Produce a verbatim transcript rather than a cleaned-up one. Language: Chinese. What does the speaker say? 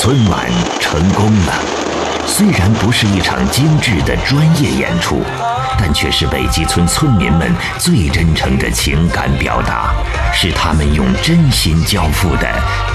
春晚成功了，虽然不是一场精致的专业演出，但却是北极村村民们最真诚的情感表达，是他们用真心交付的